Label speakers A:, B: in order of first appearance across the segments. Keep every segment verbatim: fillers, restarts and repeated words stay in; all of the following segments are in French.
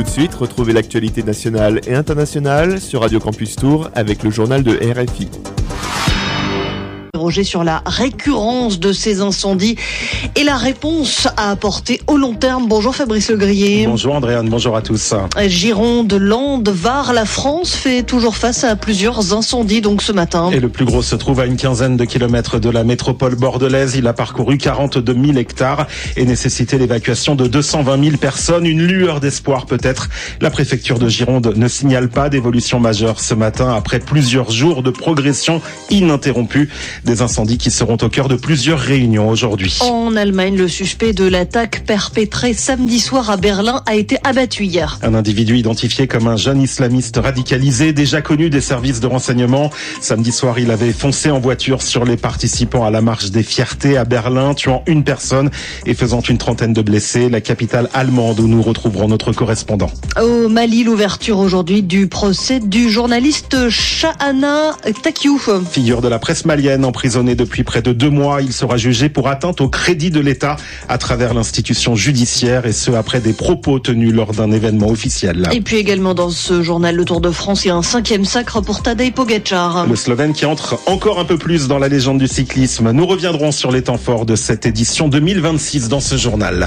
A: Tout de suite, retrouvez l'actualité nationale et internationale sur Radio Campus Tours avec le journal de R F I.
B: Interrogé sur la récurrence de ces incendies et la réponse à apporter au long terme. Bonjour Fabrice Legrier.
C: Bonjour Andréane, bonjour à tous.
B: Gironde, Landes, Var, la France fait toujours face à plusieurs incendies donc ce matin.
C: Et le plus gros se trouve à une quinzaine de kilomètres de la métropole bordelaise. Il a parcouru quarante-deux mille hectares et nécessité l'évacuation de deux cent vingt mille personnes. Une lueur d'espoir peut-être. La préfecture de Gironde ne signale pas d'évolution majeure ce matin après plusieurs jours de progression ininterrompue. Des incendies qui seront au cœur de plusieurs réunions aujourd'hui.
B: En Allemagne, le suspect de l'attaque perpétrée samedi soir à Berlin a été abattu hier.
C: Un individu identifié comme un jeune islamiste radicalisé, déjà connu des services de renseignement. Samedi soir, il avait foncé en voiture sur les participants à la marche des fiertés à Berlin, tuant une personne et faisant une trentaine de blessés. La capitale allemande où nous retrouverons notre correspondant.
B: Au Mali, l'ouverture aujourd'hui du procès du journaliste Chahana Takiou.
C: Figure de la presse malienne, emprisonné depuis près de deux mois, il sera jugé pour atteinte au crédit de l'État à travers l'institution judiciaire et ce après des propos tenus lors d'un événement officiel.
B: Et puis également dans ce journal Le Tour de France, il y a un cinquième sacre pour Tadej Pogačar.
C: Le Slovène qui entre encore un peu plus dans la légende du cyclisme. Nous reviendrons sur les temps forts de cette édition deux mille vingt-six dans ce journal.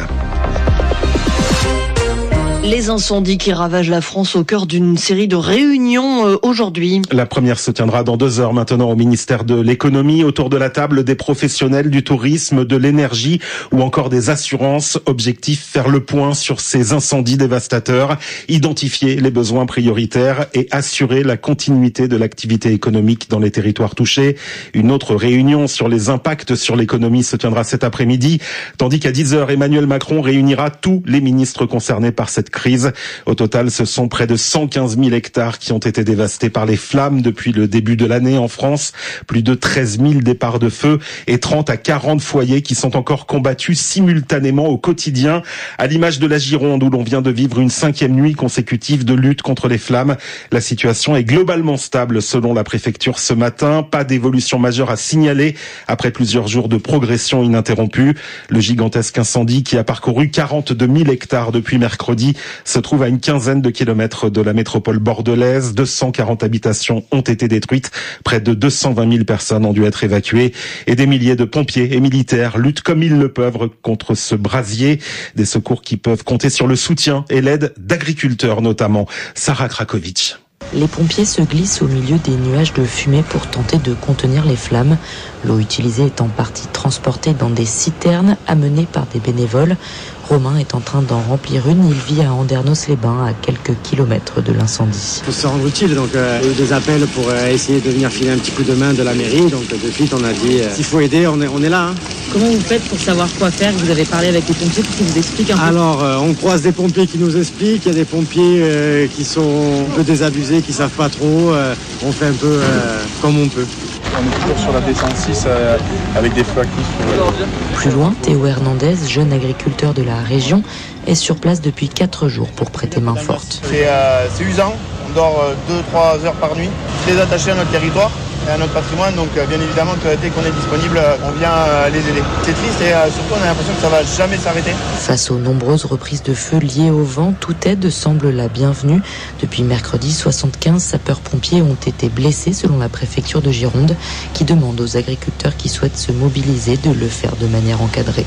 B: Les incendies qui ravagent la France au cœur d'une série de réunions euh, aujourd'hui.
C: La première se tiendra dans deux heures maintenant au ministère de l'économie, autour de la table des professionnels du tourisme, de l'énergie ou encore des assurances. Objectif, faire le point sur ces incendies dévastateurs, identifier les besoins prioritaires et assurer la continuité de l'activité économique dans les territoires touchés. Une autre réunion sur les impacts sur l'économie se tiendra cet après-midi, tandis qu'à dix heures, Emmanuel Macron réunira tous les ministres concernés par cette crise. Au total, ce sont près de cent quinze mille hectares qui ont été dévastés par les flammes depuis le début de l'année en France. Plus de treize mille départs de feu et trente à quarante foyers qui sont encore combattus simultanément au quotidien. À l'image de la Gironde où l'on vient de vivre une cinquième nuit consécutive de lutte contre les flammes. La situation est globalement stable selon la préfecture ce matin. Pas d'évolution majeure à signaler après plusieurs jours de progression ininterrompue. Le gigantesque incendie qui a parcouru quarante-deux mille hectares depuis mercredi se trouve à une quinzaine de kilomètres de la métropole bordelaise. deux cent quarante habitations ont été détruites. Près de deux cent vingt mille personnes ont dû être évacuées. Et des milliers de pompiers et militaires luttent comme ils le peuvent contre ce brasier. Des secours qui peuvent compter sur le soutien et l'aide d'agriculteurs notamment. Sarah Krakovic.
D: Les pompiers se glissent au milieu des nuages de fumée pour tenter de contenir les flammes. L'eau utilisée est en partie transportée dans des citernes amenées par des bénévoles. Romain est en train d'en remplir une. Il vit à Andernos-les-Bains, à quelques kilomètres de l'incendie.
E: Il faut se rendre utile, donc euh, il y a eu des appels pour euh, essayer de venir filer un petit coup de main de la mairie. Donc de suite, on a dit, euh, s'il faut aider, on est, on est là. Hein.
D: Comment vous faites pour savoir quoi faire? Vous avez parlé avec les pompiers pour qu'ils vous expliquent un peu?
E: Alors, euh, on croise des pompiers qui nous expliquent. Il y a des pompiers euh, qui sont un peu désabusés, qui savent pas trop. Euh, on fait un peu euh, comme on peut.
F: On est toujours sur la D cent six euh, avec des feux actifs.
D: Plus loin, Théo Hernandez, jeune agriculteur de la région, est sur place depuis quatre jours pour prêter main forte.
G: C'est, euh, c'est usant, on dort deux trois heures par nuit, très attaché à notre territoire et à notre patrimoine, donc euh, bien évidemment que dès qu'on est disponible, on vient euh, les aider. C'est triste et euh, surtout on a l'impression que ça va jamais s'arrêter.
D: Face aux nombreuses reprises de feu liées au vent, toute aide semble la bienvenue. Depuis mercredi, soixante-quinze sapeurs-pompiers ont été blessés selon la préfecture de Gironde, qui demande aux agriculteurs qui souhaitent se mobiliser de le faire de manière encadrée.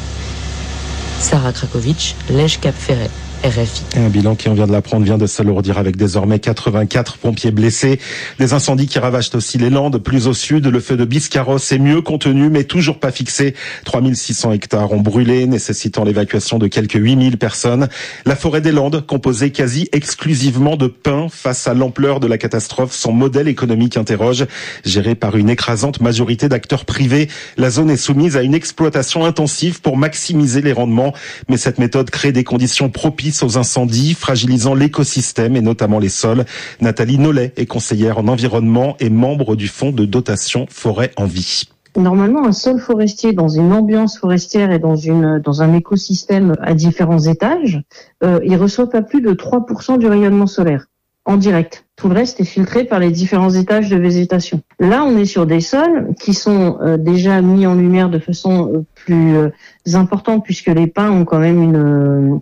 D: Sarah Krakovic, Lège Cap Ferret. R F I.
C: Un bilan qui, on vient de l'apprendre, vient de s'alourdir avec désormais quatre-vingt-quatre pompiers blessés. Des incendies qui ravagent aussi les Landes. Plus au sud, le feu de Biscarrosse est mieux contenu, mais toujours pas fixé. trois mille six cents hectares ont brûlé, nécessitant l'évacuation de quelques huit mille personnes. La forêt des Landes, composée quasi exclusivement de pins, face à l'ampleur de la catastrophe, son modèle économique interroge. Géré par une écrasante majorité d'acteurs privés, la zone est soumise à une exploitation intensive pour maximiser les rendements. Mais cette méthode crée des conditions propices aux incendies, fragilisant l'écosystème et notamment les sols. Nathalie Nollet est conseillère en environnement et membre du fonds de dotation Forêt en Vie.
H: Normalement, un sol forestier dans une ambiance forestière et dans une dans un écosystème à différents étages, euh, il reçoit pas plus de trois pour cent du rayonnement solaire en direct. Tout le reste est filtré par les différents étages de végétation. Là, on est sur des sols qui sont euh, déjà mis en lumière de façon euh, plus euh, importante puisque les pins ont quand même une euh,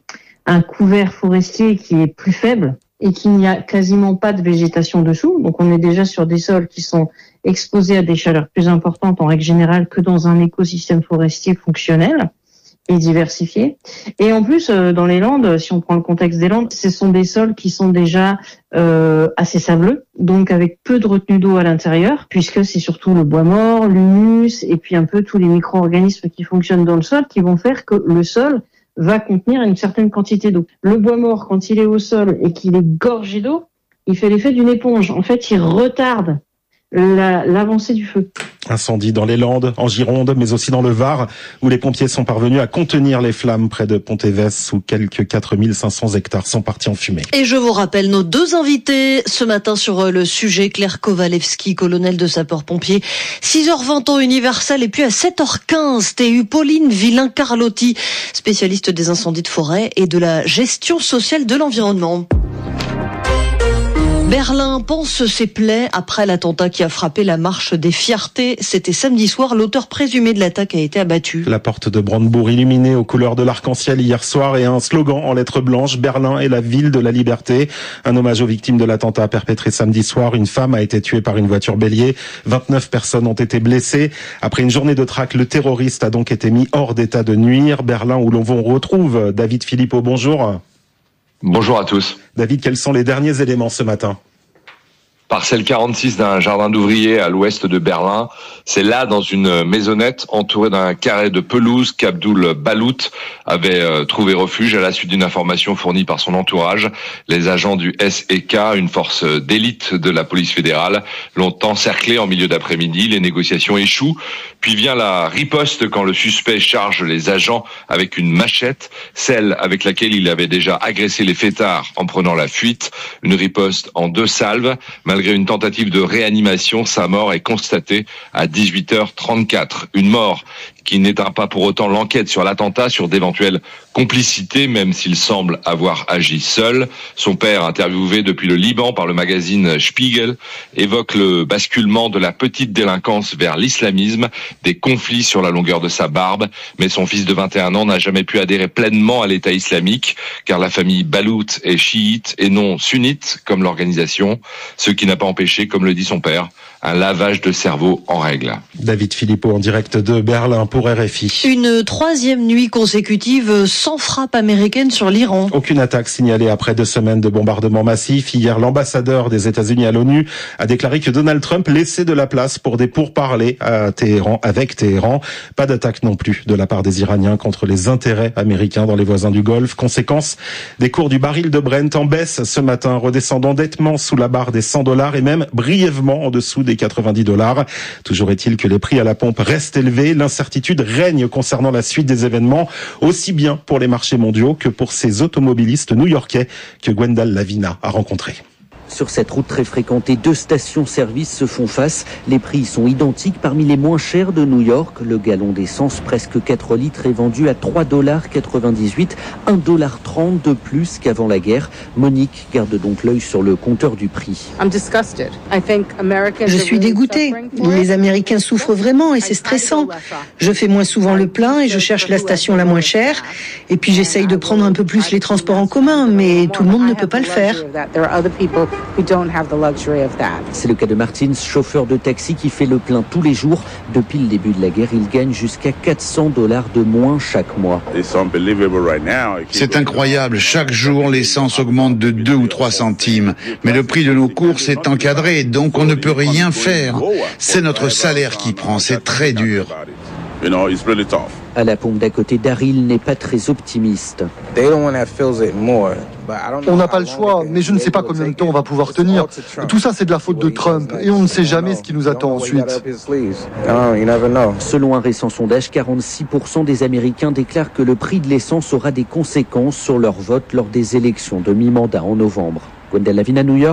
H: un couvert forestier qui est plus faible et qu'il n'y a quasiment pas de végétation dessous. Donc on est déjà sur des sols qui sont exposés à des chaleurs plus importantes en règle générale que dans un écosystème forestier fonctionnel et diversifié. Et en plus, euh, dans les Landes, si on prend le contexte des Landes, ce sont des sols qui sont déjà euh, assez sableux, donc avec peu de retenue d'eau à l'intérieur, puisque c'est surtout le bois mort, l'humus, et puis un peu tous les micro-organismes qui fonctionnent dans le sol, qui vont faire que le sol va contenir une certaine quantité d'eau. Le bois mort, quand il est au sol et qu'il est gorgé d'eau, il fait l'effet d'une éponge. En fait, il retarde La, l'avancée du feu.
C: Incendie dans les Landes, en Gironde, mais aussi dans le Var, où les pompiers sont parvenus à contenir les flammes près de Pontévès, où quelques quatre mille cinq cents hectares sont partis en fumée.
B: Et je vous rappelle nos deux invités ce matin sur le sujet. Claire Kowalewski, colonel de sapeurs-pompiers, six heures vingt temps universel, et puis à sept heures quinze, T U Pauline Villain-Carlotti, spécialiste des incendies de forêt et de la gestion sociale de l'environnement. Berlin pense ses plaies après l'attentat qui a frappé la marche des fiertés. C'était samedi soir. L'auteur présumé de l'attaque a été abattu.
C: La porte de Brandebourg illuminée aux couleurs de l'arc-en-ciel hier soir et un slogan en lettres blanches. Berlin est la ville de la liberté. Un hommage aux victimes de l'attentat perpétré samedi soir. Une femme a été tuée par une voiture bélier. vingt-neuf personnes ont été blessées. Après une journée de traque, le terroriste a donc été mis hors d'état de nuire. Berlin où l'on retrouve David Philippot. Bonjour.
I: Bonjour à tous.
C: David, quels sont les derniers éléments ce matin ?
I: Parcelle quarante-six d'un jardin d'ouvriers à l'ouest de Berlin. C'est là, dans une maisonnette entourée d'un carré de pelouse, qu'Abdul Balout avait euh, trouvé refuge à la suite d'une information fournie par son entourage. Les agents du S E K, une force d'élite de la police fédérale, l'ont encerclé en milieu d'après-midi. Les négociations échouent. Puis vient la riposte quand le suspect charge les agents avec une machette, celle avec laquelle il avait déjà agressé les fêtards en prenant la fuite. Une riposte en deux salves. Malgré une tentative de réanimation, sa mort est constatée à dix-huit heures trente-quatre. Une mort qui n'éteint pas pour autant l'enquête sur l'attentat, sur d'éventuelles complicités, même s'il semble avoir agi seul. Son père, interviewé depuis le Liban par le magazine Spiegel, évoque le basculement de la petite délinquance vers l'islamisme, des conflits sur la longueur de sa barbe. Mais son fils de vingt et un ans n'a jamais pu adhérer pleinement à l'État islamique, car la famille Balout est chiite et non sunnite, comme l'organisation, ce qui n'a pas empêché, comme le dit son père, un lavage de cerveau en règle.
C: David Philippot en direct de Berlin pour R F I.
B: Une troisième nuit consécutive sans frappe américaine sur l'Iran.
C: Aucune attaque signalée après deux semaines de bombardements massifs. Hier, l'ambassadeur des États-Unis à l'ONU a déclaré que Donald Trump laissait de la place pour des pourparlers à Téhéran, avec Téhéran. Pas d'attaque non plus de la part des Iraniens contre les intérêts américains dans les voisins du Golfe. Conséquence, des cours du baril de Brent en baisse ce matin, redescendant nettement sous la barre des cent dollars et même brièvement en dessous des quatre-vingt-dix dollars. Toujours est-il que les prix à la pompe restent élevés. L'incertitude règne concernant la suite des événements, aussi bien pour les marchés mondiaux que pour ces automobilistes new-yorkais que Gwendal Lavina a rencontrés.
J: Sur cette route très fréquentée, deux stations-service se font face. Les prix sont identiques parmi les moins chers de New York. Le gallon d'essence, presque quatre litres, est vendu à trois dollars quatre-vingt-dix-huit, un dollar trente de plus qu'avant la guerre. Monique garde donc l'œil sur le compteur du prix.
K: Je suis dégoûtée. Les Américains souffrent vraiment et c'est stressant. Je fais moins souvent le plein et je cherche la station la moins chère. Et puis j'essaye de prendre un peu plus les transports en commun, mais tout le monde ne peut pas le faire.
J: C'est le cas de Martins, chauffeur de taxi qui fait le plein tous les jours. Depuis le début de la guerre, il gagne jusqu'à quatre cents dollars de moins chaque mois.
L: C'est incroyable. Chaque jour, l'essence augmente de deux ou trois centimes. Mais le prix de nos courses est encadré, donc on ne peut rien faire. C'est notre salaire qui prend. C'est très dur.
J: À la pompe d'à côté, Daryl n'est pas très optimiste.
M: On n'a pas le choix, mais je ne sais pas combien de temps on va pouvoir tenir. Tout ça, c'est de la faute de Trump, et on ne sait jamais ce qui nous attend ensuite.
J: Selon un récent sondage, quarante-six pour cent des Américains déclarent que le prix de l'essence aura des conséquences sur leur vote lors des élections de mi-mandat en novembre. Gwendal Lavina, New York,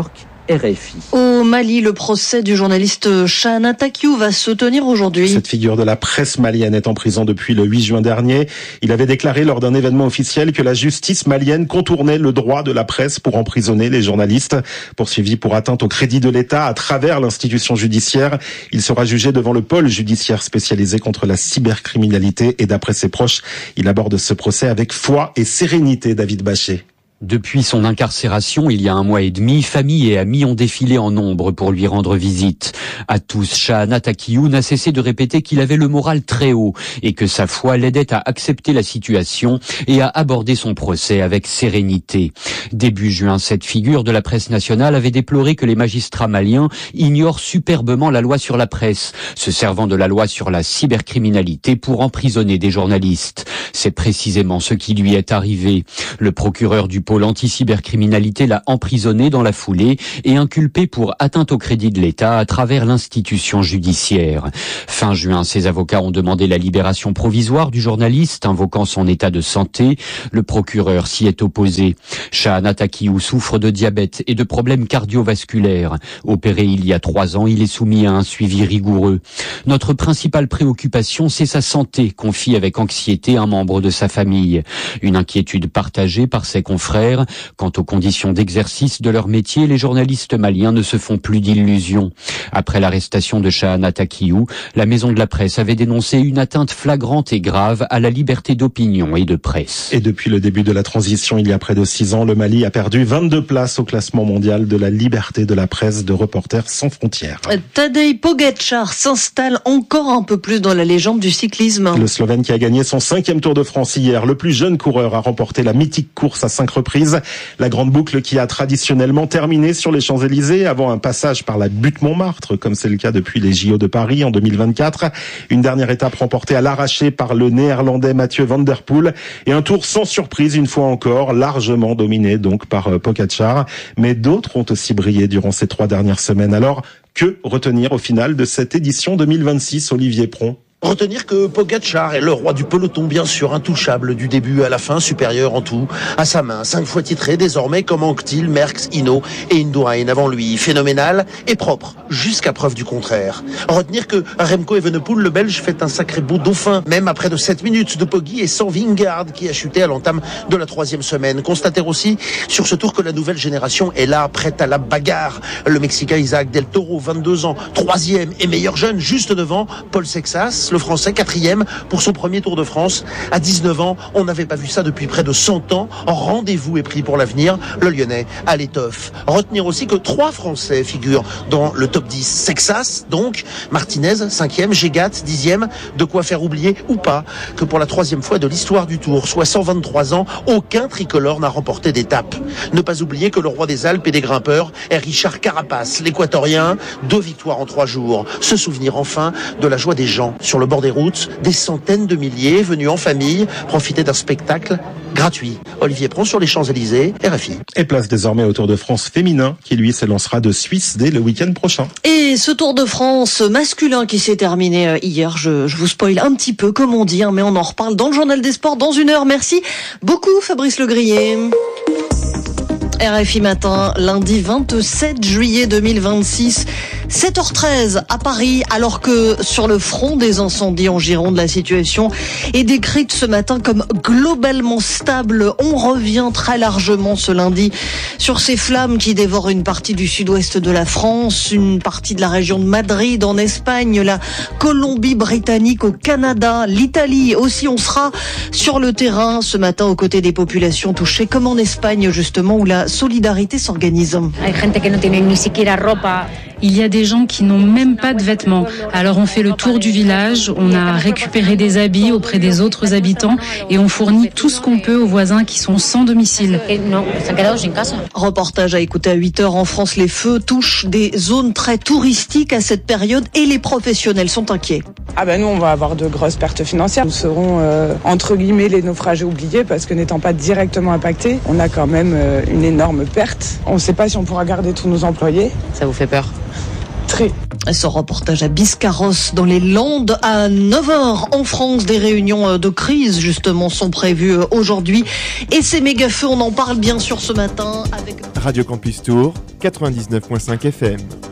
J: R F I.
B: Au Mali, le procès du journaliste Chahana Takiou va se tenir aujourd'hui.
C: Cette figure de la presse malienne est en prison depuis le huit juin dernier. Il avait déclaré lors d'un événement officiel que la justice malienne contournait le droit de la presse pour emprisonner les journalistes. Poursuivi pour atteinte au crédit de l'État à travers l'institution judiciaire, il sera jugé devant le pôle judiciaire spécialisé contre la cybercriminalité et d'après ses proches, il aborde ce procès avec foi et sérénité. David Bachet.
N: Depuis son incarcération, il y a un mois et demi, famille et amis ont défilé en nombre pour lui rendre visite. À tous, Chahana Takiou n'a cessé de répéter qu'il avait le moral très haut et que sa foi l'aidait à accepter la situation et à aborder son procès avec sérénité. Début juin, cette figure de la presse nationale avait déploré que les magistrats maliens ignorent superbement la loi sur la presse, se servant de la loi sur la cybercriminalité pour emprisonner des journalistes. C'est précisément ce qui lui est arrivé. Le procureur du pôle anti-cybercriminalité l'a emprisonné dans la foulée et inculpé pour atteinte au crédit de l'État à travers l'institution judiciaire. Fin juin, ses avocats ont demandé la libération provisoire du journaliste, invoquant son état de santé. Le procureur s'y est opposé. Chahana Takiou souffre de diabète et de problèmes cardiovasculaires. Opéré il y a trois ans, il est soumis à un suivi rigoureux. Notre principale préoccupation, c'est sa santé, confie avec anxiété un membre de sa famille. Une inquiétude partagée par ses confrères. Quant aux conditions d'exercice de leur métier, les journalistes maliens ne se font plus d'illusions. Après l'arrestation de Chahana Takiou, la maison de la presse avait dénoncé une atteinte flagrante et grave à la liberté d'opinion et de presse.
C: Et depuis le début de la transition, il y a près de six ans, le Mali a perdu vingt-deux places au classement mondial de la liberté de la presse de Reporters sans frontières.
B: Tadej Pogačar s'installe encore un peu plus dans la légende du cyclisme.
C: Le Slovène qui a gagné son cinquième Tour de France hier, le plus jeune coureur a remporté la mythique course à cinq reprises. La grande boucle qui a traditionnellement terminé sur les Champs-Élysées avant un passage par la butte Montmartre, comme c'est le cas depuis les J O de Paris en deux mille vingt-quatre. Une dernière étape remportée à l'arraché par le néerlandais Mathieu Van Der Poel et un tour sans surprise une fois encore, largement dominé donc par Pogačar. Mais d'autres ont aussi brillé durant ces trois dernières semaines. Alors, que retenir au final de cette édition deux mille vingt-six, Olivier Pron?
O: Retenir que Pogačar est le roi du peloton, bien sûr, intouchable du début à la fin, supérieur en tout à sa main. Cinq fois titré désormais comme Anquetil, Merckx, Hinault et Indurain avant lui. Phénoménal et propre, jusqu'à preuve du contraire. Retenir que Remco Evenepoel, le Belge, fait un sacré beau dauphin, même après de sept minutes de Poggi et sans Vingegaard qui a chuté à l'entame de la troisième semaine. Constater aussi sur ce tour que la nouvelle génération est là, prête à la bagarre. Le Mexicain Isaac Del Toro, vingt-deux ans, troisième et meilleur jeune, juste devant Paul Sexas. Le Français, quatrième pour son premier Tour de France. À dix-neuf ans, on n'avait pas vu ça depuis près de cent ans. Rendez-vous est pris pour l'avenir. Le Lyonnais à l'étoffe. Retenir aussi que trois Français figurent dans le top dix. Sexas, donc, Martinez, cinquième, Gégat, dixième. De quoi faire oublier ou pas que pour la troisième fois de l'histoire du Tour, soit cent vingt-trois ans, aucun tricolore n'a remporté d'étape. Ne pas oublier que le roi des Alpes et des grimpeurs est Richard Carapace, l'équatorien. Deux victoires en trois jours. Se souvenir enfin de la joie des gens sur le bord des routes, des centaines de milliers venus en famille profiter d'un spectacle gratuit. Olivier Pron sur les Champs-Élysées, R F I.
C: Et place désormais au Tour de France féminin qui lui s'élancera de Suisse dès le week-end prochain.
B: Et ce Tour de France masculin qui s'est terminé hier, je, je vous spoil un petit peu comme on dit, hein, mais on en reparle dans le Journal des Sports dans une heure. Merci beaucoup Fabrice Legrier. R F I Matin, lundi vingt-sept juillet deux mille vingt-six, sept heures treize à Paris, alors que sur le front des incendies en Gironde, la situation est décrite ce matin comme globalement stable. On revient très largement ce lundi sur ces flammes qui dévorent une partie du sud-ouest de la France, une partie de la région de Madrid en Espagne, la Colombie-Britannique au Canada, l'Italie aussi. On sera sur le terrain ce matin aux côtés des populations touchées, comme en Espagne justement, où la solidarité s'organise.
P: Il y a des gens qui n'ont même pas de vêtements. Alors on fait le tour du village, on a récupéré des habits auprès des autres habitants et on fournit tout ce qu'on peut aux voisins qui sont sans domicile.
B: Reportage à écouter à huit heures. En France, les feux touchent des zones très touristiques à cette période et les professionnels sont inquiets.
Q: Ah ben nous, on va avoir de grosses pertes financières. Nous serons euh, entre guillemets les naufragés oubliés parce que n'étant pas directement impactés, on a quand même euh, une énorme perte. On ne sait pas si on pourra garder tous nos employés.
D: Ça vous fait peur ?
Q: sinistrés.
B: Ce reportage à Biscarrosse dans les Landes à neuf heures en France. Des réunions de crise justement sont prévues aujourd'hui. Et ces méga-feux, on en parle bien sûr ce matin avec
A: Radio Campus Tour, quatre-vingt-dix-neuf virgule cinq F M.